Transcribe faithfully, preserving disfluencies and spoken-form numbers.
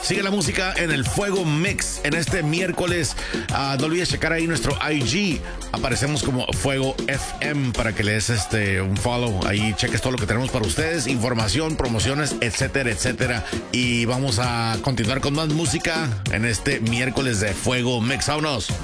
Sigue la música en el Fuego Mix en este miércoles. Uh, no olvides checar ahí nuestro I G. Aparecemos como Fuego F M para que le des este, un follow. Ahí cheques todo lo que tenemos para ustedes. Información, promociones, etcétera, etcétera. Y vamos a continuar con más música en este miércoles de Fuego Mix. ¡Vámonos!